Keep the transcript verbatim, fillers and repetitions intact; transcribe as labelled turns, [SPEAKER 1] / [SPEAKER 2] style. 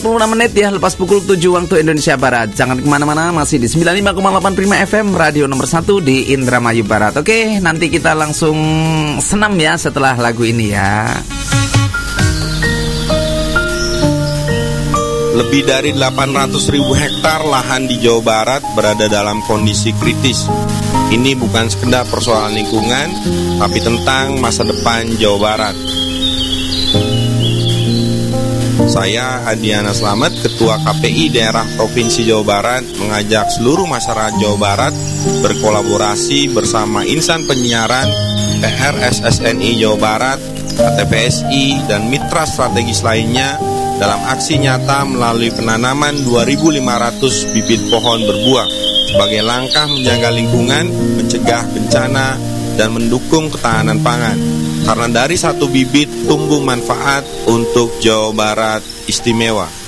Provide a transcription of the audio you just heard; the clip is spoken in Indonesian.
[SPEAKER 1] puluh enam menit ya, lepas pukul tujuh waktu Indonesia Barat. Jangan kemana-mana, masih di sembilan puluh lima koma delapan Prima F M, radio nomor satu di Indramayu Barat. Oke, nanti kita langsung senam ya setelah lagu ini ya.
[SPEAKER 2] Lebih dari delapan ratus ribu hektar lahan di Jawa Barat berada dalam kondisi kritis. Ini bukan sekedar persoalan lingkungan, tapi tentang masa depan Jawa Barat. Saya Adiana Slamet, Ketua K P I Daerah Provinsi Jawa Barat, mengajak seluruh masyarakat Jawa Barat berkolaborasi bersama insan penyiaran, P R S S N I Jawa Barat, K T P S I, dan mitra strategis lainnya dalam aksi nyata melalui penanaman dua ribu lima ratus bibit pohon berbuah sebagai langkah menjaga lingkungan, mencegah bencana, dan mendukung ketahanan pangan. Karena dari satu bibit tumbuh manfaat untuk Jawa Barat istimewa.